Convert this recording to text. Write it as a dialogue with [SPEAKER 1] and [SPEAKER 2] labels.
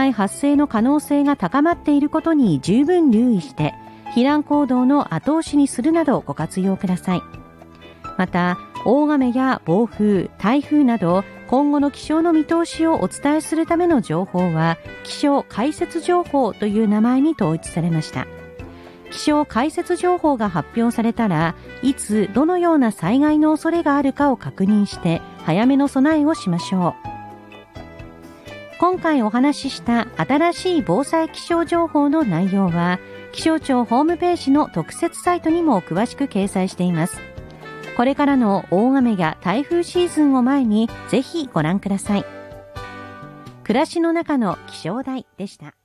[SPEAKER 1] 害発生の可能性が高まっていることに十分留意して、避難行動の後押しにするなどご活用ください。また、大雨や暴風、台風など今後の気象の見通しをお伝えするための情報は、気象解説情報という名前に統一されました。気象解説情報が発表されたら、いつどのような災害の恐れがあるかを確認して早めの備えをしましょう。今回お話しした新しい防災気象情報の内容は、気象庁ホームページの特設サイトにも詳しく掲載しています。これからの大雨や台風シーズンを前にぜひご覧ください。暮らしの中の気象台でした。